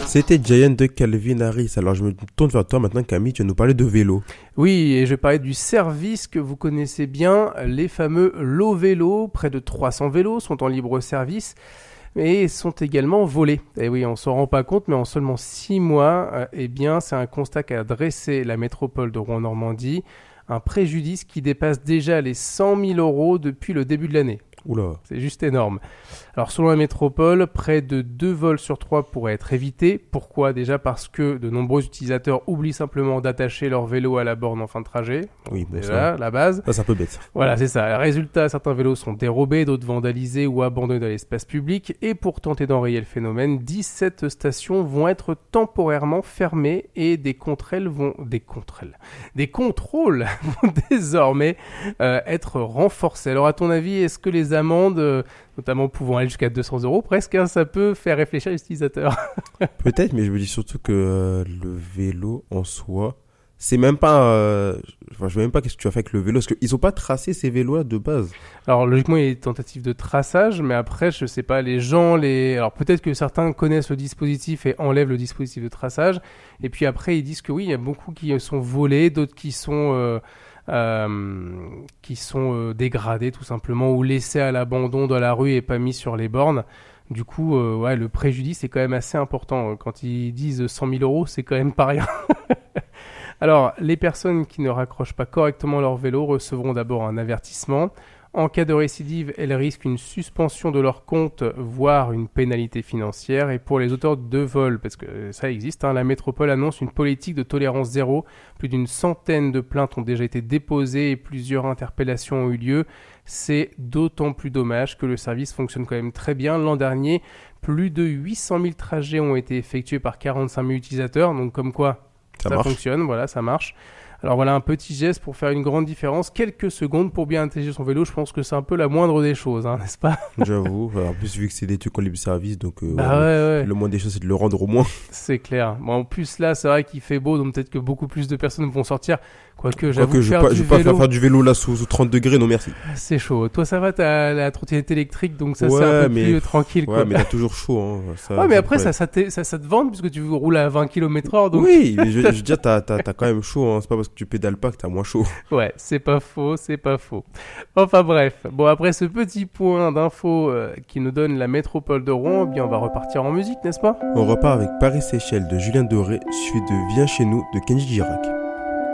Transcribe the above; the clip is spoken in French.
C'était Giant de Calvin Harris. Alors je me tourne vers toi maintenant, Camille, tu vas nous parler de vélo. Oui, et je vais parler du service que vous connaissez bien, les fameux Low Vélo. Près de 300 vélos sont en libre service et sont également volés. Et oui, on s'en rend pas compte, mais en seulement 6 mois, eh bien, c'est un constat qu'a dressé la métropole de Rouen-Normandie, un préjudice qui dépasse déjà les 100 000 € depuis le début de l'année. Oula. C'est juste énorme. Alors selon la métropole, près de 2 vols sur 3 pourraient être évités. Pourquoi ? Déjà parce que de nombreux utilisateurs oublient simplement d'attacher leur vélo à la borne en fin de trajet. Oui, bon, Déjà, la base. Ça, c'est un peu bête. Voilà, c'est ça. Résultat, certains vélos sont dérobés, d'autres vandalisés ou abandonnés dans l'espace public. Et pour tenter d'enrayer le phénomène, 17 stations vont être temporairement fermées et des contrôles vont désormais être renforcés. Alors à ton avis, est-ce que les amendes, notamment pouvant aller jusqu'à 200 € presque, ça peut faire réfléchir les utilisateurs? Peut-être, mais je me dis surtout que le vélo en soi, c'est même pas... je vois même pas qu'est-ce que tu vas faire avec le vélo, parce qu'ils ont pas tracé ces vélos-là de base. Alors logiquement, il y a des tentatives de traçage, mais après, je sais pas, les gens... Alors peut-être que certains connaissent le dispositif et enlèvent le dispositif de traçage, et puis après, ils disent que oui, il y a beaucoup qui sont volés, d'autres qui sont dégradés tout simplement, ou laissés à l'abandon dans la rue et pas mis sur les bornes. Du coup, ouais, le préjudice est quand même assez important. Quand ils disent 100 000 €, c'est quand même pas rien. Alors, les personnes qui ne raccrochent pas correctement leur vélo recevront d'abord un avertissement. En cas de récidive, elles risquent une suspension de leur compte, voire une pénalité financière. Et pour les auteurs de vol, parce que ça existe, la métropole annonce une politique de tolérance zéro. Plus d'une centaine de plaintes ont déjà été déposées et plusieurs interpellations ont eu lieu. C'est d'autant plus dommage que le service fonctionne quand même très bien. L'an dernier, plus de 800 000 trajets ont été effectués par 45 000 utilisateurs. Donc comme quoi, ça fonctionne, voilà, ça marche. Alors voilà, un petit geste pour faire une grande différence. Quelques secondes pour bien intelliger son vélo, je pense que c'est un peu la moindre des choses, n'est-ce pas ? J'avoue. En plus, vu que c'est des trucs en libre service, donc ouais. Le moindre des choses, c'est de le rendre au moins. C'est clair. Bon, en plus, là, c'est vrai qu'il fait beau, donc peut-être que beaucoup plus de personnes vont sortir. Quoique, j'avoue, je vais pas faire du vélo là sous 30 degrés, non merci. C'est chaud. Toi, ça va, t'as la trottinette électrique, donc ça, c'est un peu plus tranquille. Ouais, mais t'as toujours chaud. Ouais, mais après, ça te vante, puisque tu roules à 20 km/h. Donc... Oui, mais je veux dire, t'as quand même chaud. C'est pas parce que tu pédales pas que t'as moins chaud. Ouais, c'est pas faux. Enfin bref. Bon, après ce petit point d'info qui nous donne la métropole de Rouen, bien, on va repartir en musique, n'est-ce pas ? On repart avec Paris-Séchelles de Julien Doré, suivi de Viens chez nous de Kenji Girac.